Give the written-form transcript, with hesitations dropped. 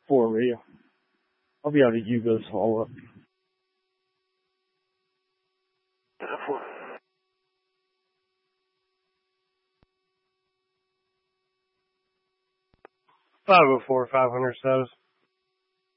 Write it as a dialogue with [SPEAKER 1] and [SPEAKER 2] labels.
[SPEAKER 1] for real. I'll be able to use this all up. Five 504, 500 subs.